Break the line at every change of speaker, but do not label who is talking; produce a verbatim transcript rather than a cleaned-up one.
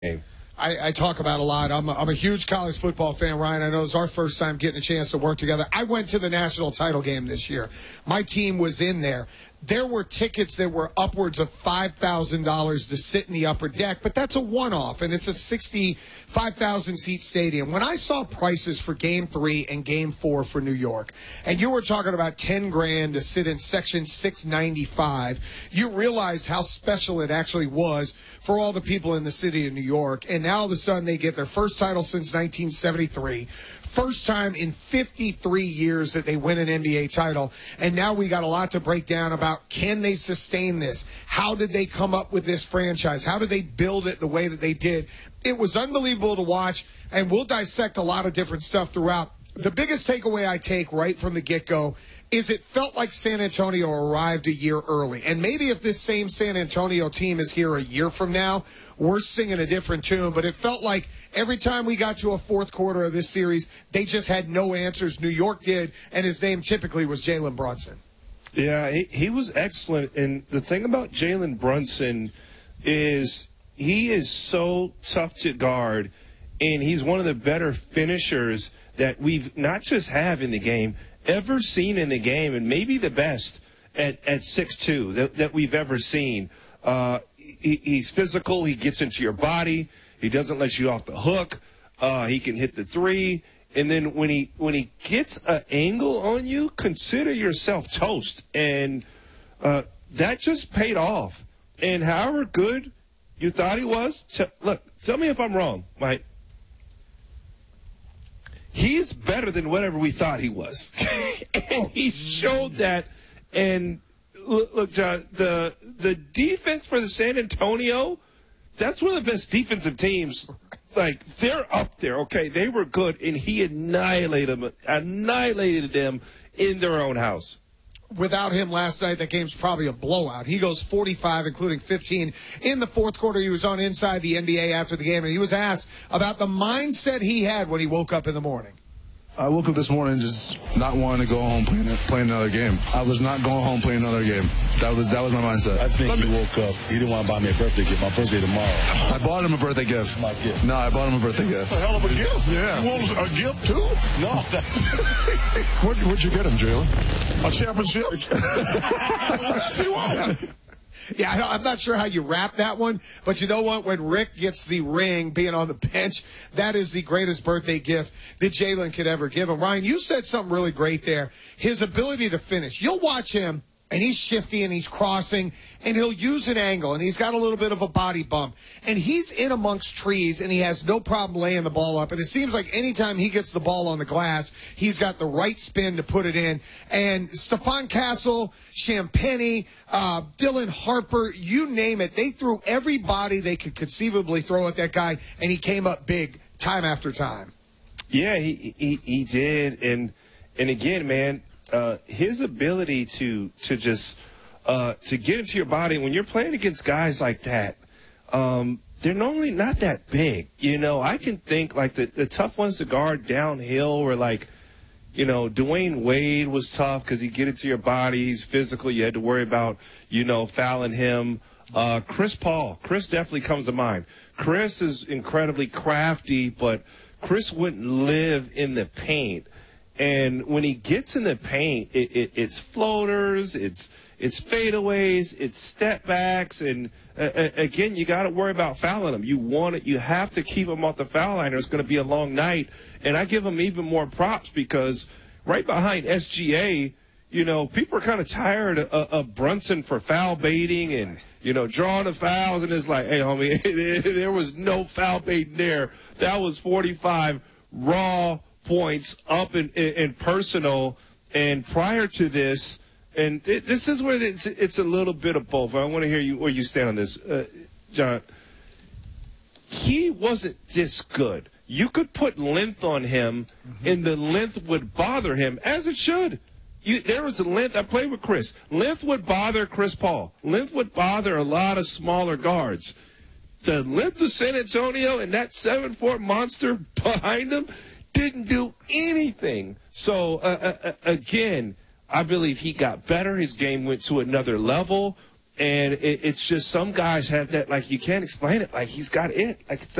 I, I talk about a lot. I'm a, I'm a huge college football fan, Ryan. I know it's our first time getting a chance to work together. I went to the national title game this year. My team was in there. There were tickets that were upwards of five thousand dollars to sit in the upper deck, but that's a one-off, and it's a sixty-five thousand seat stadium. When I saw prices for Game three and Game four for New York, and you were talking about ten grand to sit in Section six ninety-five, you realized how special it actually was for all the people in the city of New York. And now all of a sudden they get their first title since nineteen seventy-three. First time in fifty-three years that they win an N B A title. And now we got a lot to break down about, can they sustain this? How did they come up with this franchise? How did they build it the way that they did? It was unbelievable to watch, and we'll dissect a lot of different stuff throughout. The biggest takeaway I take right from the get-go is it felt like San Antonio arrived a year early. And maybe if this same San Antonio team is here a year from now, we're singing a different tune. But it felt like every time we got to a fourth quarter of this series, they just had no answers. New York did, and his name typically was Jalen Brunson.
Yeah, he, he was excellent. And the thing about Jalen Brunson is he is so tough to guard, and he's one of the better finishers that we've not just have in the game, ever seen in the game, and maybe the best at, at six two that, that we've ever seen. Uh, he, he's physical. He gets into your body. He doesn't let you off the hook. Uh, he can hit the three. And then when he when he gets an angle on you, consider yourself toast. And uh, that just paid off. And however good you thought he was, t- look, tell me if I'm wrong, Mike. He's better than whatever we thought he was. And he showed that. And look, look, John, the the defense for the San Antonio, that's one of the best defensive teams. Like, they're up there, okay? They were good, and he annihilated them, annihilated them in their own house.
Without him last night, that game's probably a blowout. He goes forty-five, including fifteen. In the fourth quarter, he was on Inside the N B A after the game, and he was asked about the mindset he had when he woke up in the morning.
I woke up this morning just not wanting to go home playing, playing another game. I was not going home playing another game. That was that was my mindset.
I think he woke up. He didn't want to buy me a birthday gift. My birthday tomorrow.
I bought him a birthday gift.
My gift.
No, I bought him a birthday gift.
That's a hell of a gift.
Yeah.
You want a gift too? No.
what, what'd you get him, Jalen?
A championship. That's what he wanted.
Yeah, I'm not sure how you wrap that one, but you know what? When Rick gets the ring being on the bench, that is the greatest birthday gift that Jalen could ever give him. Ryan, you said something really great there. His ability to finish. You'll watch him, and he's shifty, and he's crossing, and he'll use an angle, and he's got a little bit of a body bump. And he's in amongst trees, and he has no problem laying the ball up. And it seems like anytime he gets the ball on the glass, he's got the right spin to put it in. And Stephon Castle, Champagnie, uh, Dylan Harper, you name it, they threw every body they could conceivably throw at that guy, and he came up big time after time.
Yeah, he he, he did. And, and again, man, Uh, his ability to to just uh, to get into your body when you're playing against guys like that, um, they're normally not that big. You know, I can think like the, the tough ones to guard downhill were like, you know, Dwayne Wade was tough because he'd get into your body. He's physical. You had to worry about, you know, fouling him. Uh, Chris Paul. Chris definitely comes to mind. Chris is incredibly crafty, but Chris wouldn't live in the paint. And when he gets in the paint, it, it, it's floaters, it's it's fadeaways, it's step backs, and uh, again, you got to worry about fouling him. You want it, you have to keep him off the foul line, or it's going to be a long night. And I give him even more props because right behind S G A, you know, people are kind of tired of, of Brunson for foul baiting and, you know, drawing the fouls, and it's like, hey, homie, there was no foul baiting there. That was forty-five raw points up in, in, in personal. And prior to this, and it, this is where it's, it's a little bit of both. I want to hear you where you stand on this, uh, John. He wasn't this good. You could put length on him, mm-hmm. and the length would bother him, as it should. You, there was a length. I played with Chris. Length would bother Chris Paul. Length would bother a lot of smaller guards. The length of San Antonio and that seven foot monster behind him didn't do anything. So, uh, uh, again, I believe he got better. His game went to another level. and it, it's just some guys have that, like, you can't explain it. Like, he's got it. Like, it's